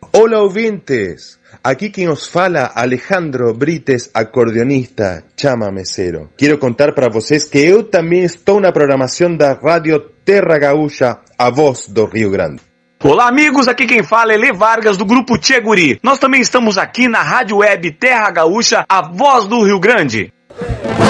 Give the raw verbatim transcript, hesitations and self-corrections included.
Olá, ouvintes! Aqui quem os fala, Alejandro Brites, acordeonista, chama mesero. Quero contar para vocês que eu também estou na programação da Rádio Terra Gaúcha, a voz do Rio Grande. Olá, amigos, aqui quem fala é Lê Vargas, do Grupo Tchê Guri. Nós também estamos aqui na Rádio Web Terra Gaúcha, a voz do Rio Grande.